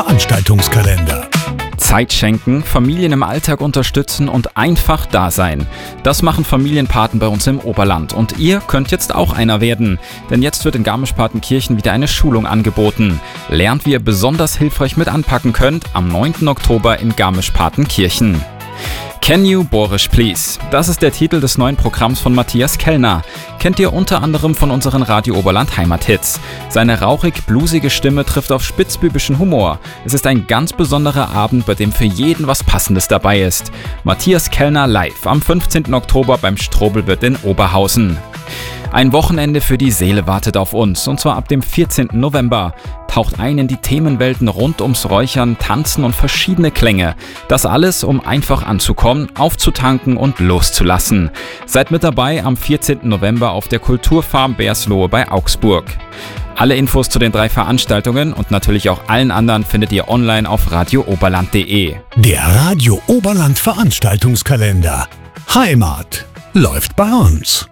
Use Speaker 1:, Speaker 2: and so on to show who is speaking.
Speaker 1: Veranstaltungskalender.
Speaker 2: Zeit schenken, Familien im Alltag unterstützen und einfach da sein. Das machen Familienpaten bei uns im Oberland. Und ihr könnt jetzt auch einer werden. Denn jetzt wird in Garmisch-Partenkirchen wieder eine Schulung angeboten. Lernt, wie ihr besonders hilfreich mit anpacken könnt, am 9. Oktober in Garmisch-Partenkirchen. Can You Borisch Please? Das ist der Titel des neuen Programms von Matthias Kellner. Kennt ihr unter anderem von unseren Radio Oberland Heimathits. Seine rauchig-bluesige Stimme trifft auf spitzbübischen Humor. Es ist ein ganz besonderer Abend, bei dem für jeden was Passendes dabei ist. Matthias Kellner live am 15. Oktober beim Strobelwirt in Oberhausen. Ein Wochenende für die Seele wartet auf uns, und zwar ab dem 14. November. Taucht ein in die Themenwelten rund ums Räuchern, Tanzen und verschiedene Klänge. Das alles, um einfach anzukommen, aufzutanken und loszulassen. Seid mit dabei am 14. November auf der Kulturfarm Berslohe bei Augsburg. Alle Infos zu den 3 Veranstaltungen und natürlich auch allen anderen findet ihr online auf radiooberland.de.
Speaker 1: Der Radio Oberland Veranstaltungskalender. Heimat läuft bei uns.